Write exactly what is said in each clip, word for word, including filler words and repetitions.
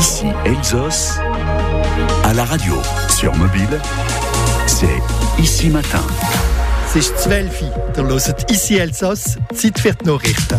Ici Elsos, à la radio, sur mobile, c'est Ici Matin. Es ist zwölf Uhr, ihr hört «Ici Elsass», Zeit für die Nachrichten.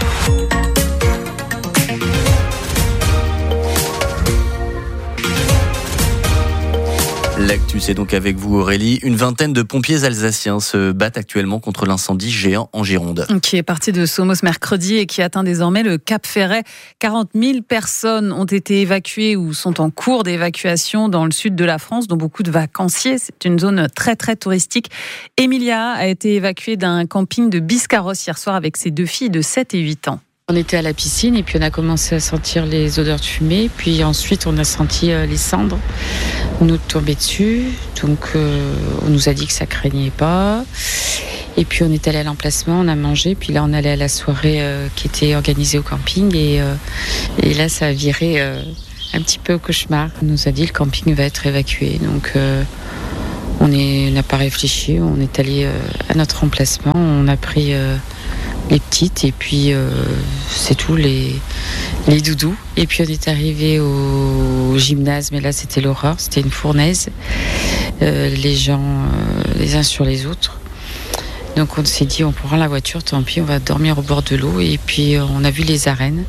L'actu, c'est donc avec vous Aurélie. Une vingtaine de pompiers alsaciens se battent actuellement contre l'incendie géant en Gironde. Qui est parti de Somos mercredi et qui atteint désormais le Cap Ferret. quarante mille personnes ont été évacuées ou sont en cours d'évacuation dans le sud de la France, dont beaucoup de vacanciers. C'est une zone très très touristique. Emilia a été évacuée d'un camping de Biscarrosse hier soir avec ses deux filles de sept et huit ans. On était à la piscine et puis on a commencé à sentir les odeurs de fumée. Puis ensuite, on a senti les cendres. On nous tombait dessus. Donc, euh, on nous a dit que ça craignait pas. Et puis, on est allé à l'emplacement, on a mangé. Puis là, on allait à la soirée euh, qui était organisée au camping. Et, euh, et là, ça a viré euh, un petit peu au cauchemar. On nous a dit que le camping va être évacué. Donc, euh, on est, on n'a pas réfléchi. On est allé euh, à notre emplacement. On a pris... Euh, les petites et puis euh, c'est tout, les, les doudous. Et puis on est arrivé au, au gymnase, mais là c'était l'horreur, c'était une fournaise, euh, les gens euh, les uns sur les autres. Donc on s'est dit on prend la voiture, tant pis, on va dormir au bord de l'eau. Et puis euh, on a vu les arènes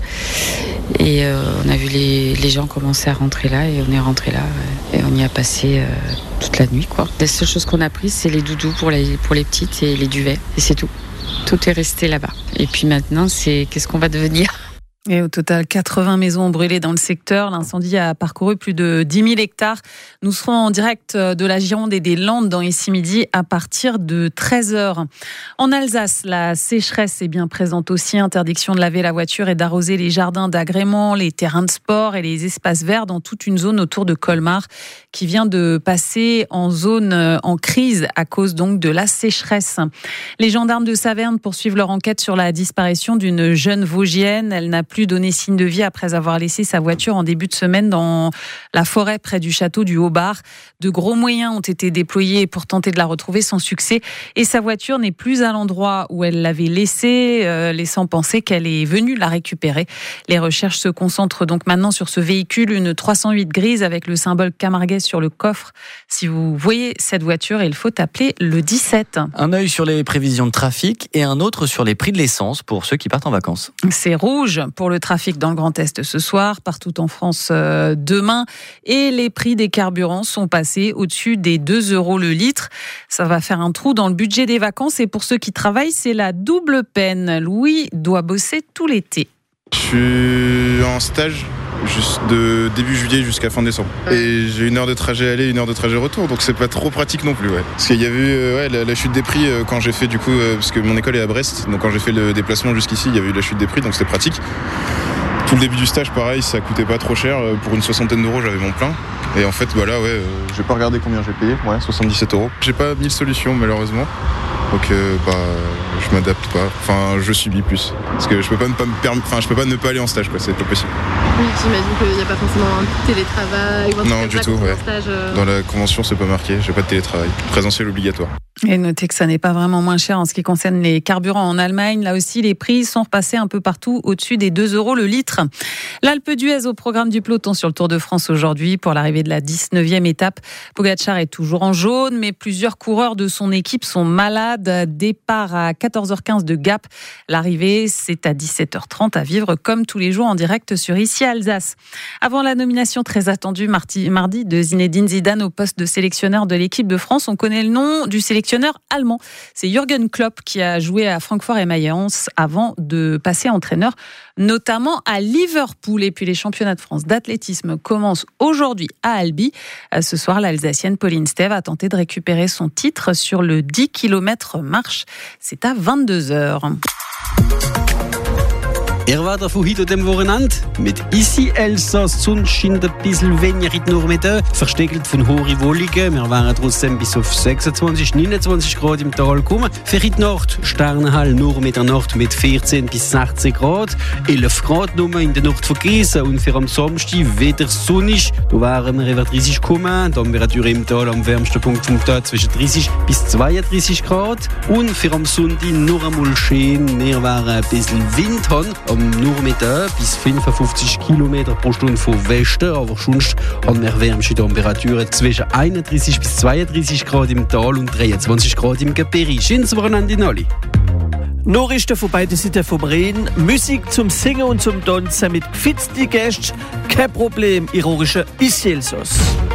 et euh, on a vu les, les gens commencer à rentrer là et on est rentré là et on y a passé euh, toute la nuit quoi. La seule chose qu'on a prise c'est les doudous pour les, pour les petites et les duvets et c'est tout. Tout est resté là-bas. Et puis maintenant, c'est qu'est-ce qu'on va devenir ? Et au total, quatre-vingts maisons ont brûlé dans le secteur. L'incendie a parcouru plus de dix mille hectares. Nous serons en direct de la Gironde et des Landes dans Ici Midi à partir de treize heures. En Alsace, la sécheresse est bien présente aussi. Interdiction de laver la voiture et d'arroser les jardins d'agrément, les terrains de sport et les espaces verts dans toute une zone autour de Colmar qui vient de passer en zone en crise à cause donc de la sécheresse. Les gendarmes de Saverne poursuivent leur enquête sur la disparition d'une jeune Vosgienne. Elle n'a plus donné signe de vie après avoir laissé sa voiture en début de semaine dans la forêt près du château du Haut-Bar. De gros moyens ont été déployés pour tenter de la retrouver sans succès et sa voiture n'est plus à l'endroit où elle l'avait laissée, euh, laissant penser qu'elle est venue la récupérer. Les recherches se concentrent donc maintenant sur ce véhicule, une trois cent huit grise avec le symbole Camarguais sur le coffre. Si vous voyez cette voiture, il faut appeler le dix-sept. Un œil sur les prévisions de trafic et un autre sur les prix de l'essence pour ceux qui partent en vacances. C'est rouge pour le trafic dans le Grand Est ce soir, partout en France euh, demain. Et les prix des carburants sont passés au-dessus des deux euros le litre. Ça va faire un trou dans le budget des vacances. Et pour ceux qui travaillent, c'est la double peine. Louis doit bosser tout l'été. Je suis en stage juste de début juillet jusqu'à fin décembre. Et j'ai une heure de trajet aller, une heure de trajet retour, donc c'est pas trop pratique non plus. Ouais. Parce qu'il y a eu euh, ouais, la, la chute des prix euh, quand j'ai fait du coup, euh, parce que mon école est à Brest, donc quand j'ai fait le déplacement jusqu'ici, il y avait eu la chute des prix, donc c'était pratique. Tout le début du stage, pareil, ça coûtait pas trop cher. Pour une soixantaine d'euros, j'avais mon plein. Et en fait, voilà, ouais, euh, j'ai pas regardé combien j'ai payé. Ouais, soixante-dix-sept euros. J'ai pas mille solutions, malheureusement. Donc, euh, bah, je m'adapte pas. Enfin, je subis plus. Parce que je peux pas ne pas me perm... enfin, je peux pas ne pas aller en stage, quoi. C'est pas possible. Oui, j'imagine qu'il n'y a pas forcément un télétravail ou un non, du tout, ouais. Stage, euh... Dans la convention, c'est pas marqué. J'ai pas de télétravail. Présentiel obligatoire. Et notez que ça n'est pas vraiment moins cher en ce qui concerne les carburants en Allemagne. Là aussi, les prix sont repassés un peu partout au-dessus des deux euros le litre. L'Alpe d'Huez au programme du peloton sur le Tour de France aujourd'hui pour l'arrivée de la dix-neuvième étape. Pogacar est toujours en jaune, mais plusieurs coureurs de son équipe sont malades. Départ à quatorze heures quinze de Gap. L'arrivée, c'est à dix-sept heures trente à vivre comme tous les jours en direct sur Ici Alsace. Avant la nomination très attendue mardi, mardi de Zinedine Zidane au poste de sélectionneur de l'équipe de France, on connaît le nom du sélectionneur allemand. C'est Jürgen Klopp qui a joué à Francfort et Mayence avant de passer entraîneur, notamment à Liverpool. Et puis les championnats de France d'athlétisme commencent aujourd'hui à Albi. Ce soir, l'Alsacienne Pauline Steve a tenté de récupérer son titre sur le dix kilomètres marche. C'est à vingt-deux heures. Er war da von heute dem Wochenende mit Ici Elsass. Die Sonne scheint ein bisschen weniger in die Nachmittag, versteckelt von hohen Wolken. Wir werden trotzdem bis auf sechsundzwanzig, neunundzwanzig Grad im Tal kommen. Für heute Nacht Sternenhell nur mit der Nacht mit vierzehn bis sechzehn Grad. elf Grad nur in der Nacht von Gießen und für am Samstag wieder sonnig. Da werden wir über dreißig kommen. Die Temperatur im Tal am wärmsten Punkt vom Tag zwischen dreißig bis zweiunddreißig Grad. Und für am Sonntag nur einmal schön. Wir werden ein bisschen Wind haben. am Nachmittag bis fünfundfünfzig Kilometer pro Stunde von Westen, aber sonst haben wir wärmste Temperaturen zwischen einunddreißig bis zweiunddreißig Grad im Tal und dreiundzwanzig Grad im Gebirge. Schönes Wochenende in alle. Nachrichten von beiden Seiten vom Rhein, Musik zum Singen und zum Tanzen mit gefitzten Gästen, kein Problem, ironische Ici Elsass.